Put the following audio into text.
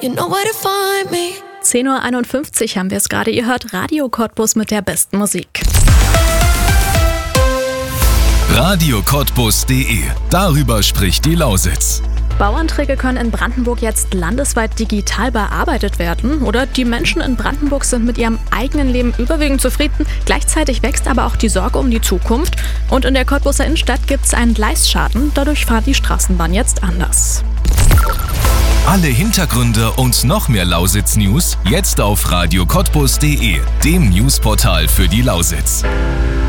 You know where to find me. 10:51 Uhr haben wir es gerade. Ihr hört Radio Cottbus mit der besten Musik. radiocottbus.de. Darüber spricht die Lausitz. Bauanträge können in Brandenburg jetzt landesweit digital bearbeitet werden. Oder die Menschen in Brandenburg sind mit ihrem eigenen Leben überwiegend zufrieden. Gleichzeitig wächst aber auch die Sorge um die Zukunft. Und in der Cottbuser Innenstadt gibt es einen Gleisschaden. Dadurch fahrt die Straßenbahn jetzt anders. Alle Hintergründe und noch mehr Lausitz-News jetzt auf radiocottbus.de, dem Newsportal für die Lausitz.